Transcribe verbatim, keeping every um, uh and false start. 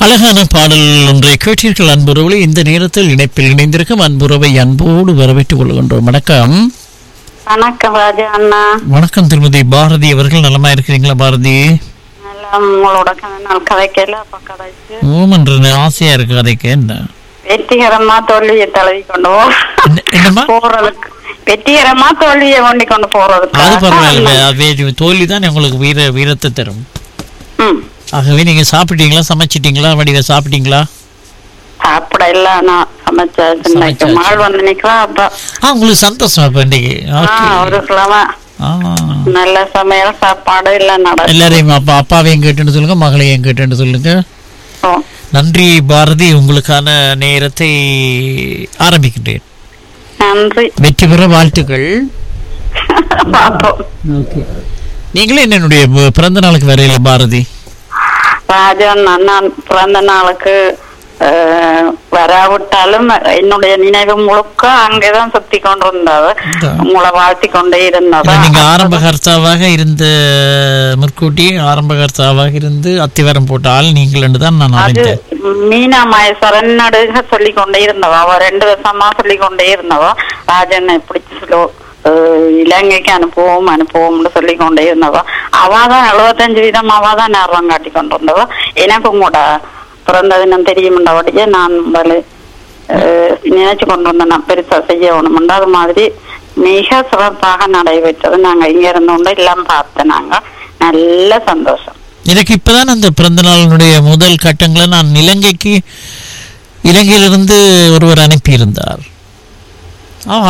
அழகான பாடல் ஒன்றை கேட்டீர்கள் அன்புறவுகளை. இந்த நேரத்தில் இணைப்பில் இணைந்திருக்கும் அன்புறவை அன்போடு வரவேற்றுக் கொள்கின்றோம். வணக்கம். வணக்கம் ராஜா அண்ணா. வணக்கம் திருமதி பாரதி அவர்கள். நலமா இருக்கிறீங்களா பாரதி? உங்களோட நாள் கதைக்கல அப்ப கதைச்சு ஓமன்ற ஆசையா இருக்கு கதைக்கு. என்ன வெற்றிகரமா தோல்வியை தழுவி கொண்டு என்னமா போறதுக்கு வெற்றிகரமா தோல்வியை கொண்டு கொண்டு போறதுக்கு அது பரவாயில்ல. தோல்வி தான் உங்களுக்கு வீர வீரத்தை தரும். ஆகவே நீங்க சாப்பிட்டீங்களா, சமைச்சிட்டீங்களா, வடிவ சாப்பிட்டீங்களா? சாப்பிட இல்ல, நான் சமைச்சாச்சு. மாள் வந்து நிக்கிறா. அப்ப உங்களுக்கு சந்தோஷம். அப்ப இன்னைக்கு ஒரு கிழமை நல்ல சமையல் சாப்பாடு இல்ல நட எல்லாரையும் அப்பா அப்பாவையும் கேட்டுன்னு சொல்லுங்க, மகளையும் கேட்டுன்னு சொல்லுங்க. நன்றி பாரதி. உங்களுக்கான நேரத்தை ஆரம்பிக்கின்றேன். நன்றி. வெற்றி பெற வாழ்த்துக்கள். நீங்களே என்னுடைய பிறந்த நாளுக்கு வரையில பாரதி? ராஜன் அண்ணா பிறந்த நாளுக்கு வராவிட்டாலும் என்னுடைய நினைவு முழுக்க அங்கேதான் சுத்தி கொண்டு இருந்தது. உங்களை வாழ்த்தி கொண்டே இருந்தது. நீங்க ஆரம்ப கர்த்தாவாக இருந்த முற்கூட்டி ஆரம்ப கர்த்தாவாக இருந்து அத்திவரம் போட்டால் நீங்கள் தான் நான் அறிந்தேன். மீனா மகேஸ்வரன் நடுக சொல்லி கொண்டே இருந்தவா. அவ ரெண்டு வருஷமா சொல்லி கொண்டே இருந்தவா. ராஜன் எப்படி சொல்லோ இலங்கைக்கு அனுப்புவோம் அனுப்புவோம்னு சொல்லி கொண்டே இருந்தவா. அவாதான் எழுபத்தஞ்சு வீதம் அவாதான் நேரம் காட்டி கொண்டு இருந்தவா. எனக்கும் கூட பிறந்த தினம் தெரியும்ன்றபடியே நான் நினைச்சு கொண்டு வந்தேன் நான் பெருசா செய்யணும்ன்ற. அது மாதிரி மிக சிறப்பாக நடைபெற்றது. நாங்க இங்க இருந்தோண்டு எல்லாம் பார்த்தேன். நாங்க நல்ல சந்தோஷம். எனக்கு இப்பதான் அந்த பிறந்த நாளினுடைய முதல் கட்டங்களை நான் இலங்கைக்கு இலங்கையிலிருந்து ஒருவர் அனுப்பியிருந்தார்.